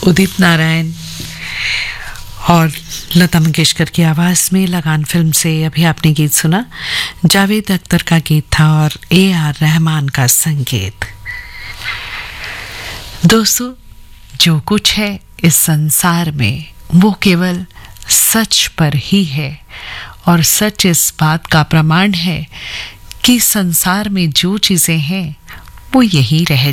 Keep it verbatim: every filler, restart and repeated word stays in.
उदित नारायण और लता मंगेशकर की आवाज़ में लगान फिल्म से अभी आपने गीत सुना। जावेद अख्तर का गीत था और ए आर रहमान का संगीत। दोस्तों, जो कुछ है इस संसार में वो केवल सच पर ही है, और सच इस बात का प्रमाण है कि संसार में जो चीज़ें हैं वो यही रह